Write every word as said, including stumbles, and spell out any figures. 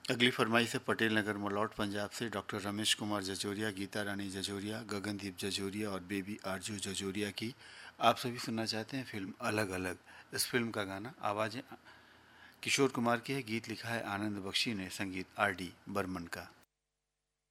अगली फरमाइश है पटेल नगर मलौट पंजाब से डॉक्टर रमेश कुमार जजोरिया, गीता रानी जजोरिया, गगनदीप जजोरिया और बेबी आरजू जजोरिया की। आप सभी सुनना चाहते हैं फिल्म अलग अलग। इस फिल्म का गाना आवाज़ें किशोर कुमार की है, गीत लिखा है आनंद बख्शी ने, संगीत आर डी बर्मन का।